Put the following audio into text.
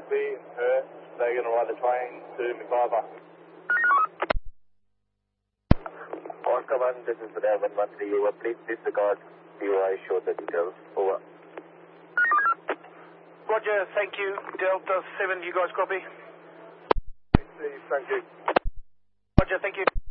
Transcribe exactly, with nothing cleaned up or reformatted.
Rugby, Perth. They're going to ride the train to McIver. On command, this is the one one three. Over. Please disregard P O I. Show the details. Over. Roger, thank you. Delta seven, you guys copy? Thank you. Roger, thank you.